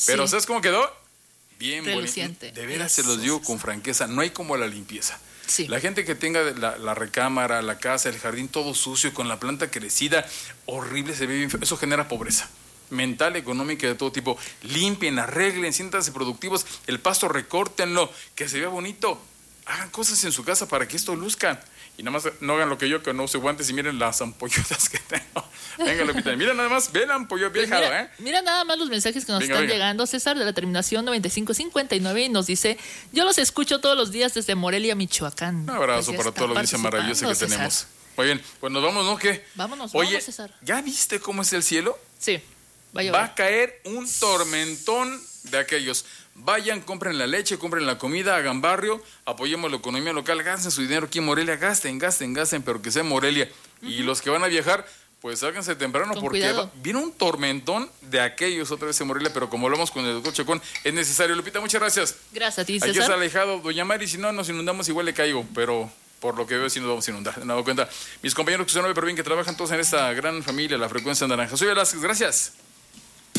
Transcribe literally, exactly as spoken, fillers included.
Pero Sí. ¿sabes cómo quedó? Bien Reluciente. bonito. De veras Eso, se los digo César. con franqueza, no hay como la limpieza. Sí. La gente que tenga la, la recámara, la casa, el jardín todo sucio, con la planta crecida, horrible, se ve bien feo. Eso genera pobreza mental, económica, de todo tipo. Limpien, arreglen, siéntanse productivos. El pasto recórtenlo, que se vea bonito. Hagan cosas en su casa para que esto luzca. Y nada más no hagan lo que yo, que no use guantes y miren las ampollotas que tengo. Venga, Lupita, mira nada más, ve la ampollota Pues viejado, mira, ¿eh? mira nada más los mensajes que nos Venga, están venga. llegando, César, de la terminación noventa y cinco cincuenta y nueve, y nos dice: yo los escucho todos los días desde Morelia, Michoacán. Un abrazo Pues ya para está toda la audiencia maravillosa que participando, tenemos. César. Muy bien, pues nos vamos, ¿no? ¿Qué? Vámonos, Oye, vamos, César. ¿ya viste cómo es el cielo? Sí, vaya. Va a caer un tormentón de aquellos. Vayan, compren la leche, compren la comida, hagan barrio, apoyemos la economía local, gasten su dinero aquí en Morelia, gasten, gasten, gasten, pero que sea en Morelia. Uh-huh. Y los que van a viajar, pues háganse temprano, con porque va, cuidado. viene un tormentón de aquellos otra vez en Morelia, pero como hablamos con el doctor Chacón, es necesario. Lupita, muchas gracias. Gracias a ti, Aquí César. está alejado Doña Mari, si no nos inundamos igual le caigo, pero por lo que veo sí nos vamos a inundar. Me he dado cuenta. Mis compañeros que son nueve, pero bien que trabajan todos en esta gran familia, la frecuencia naranja. Soy Velázquez, gracias.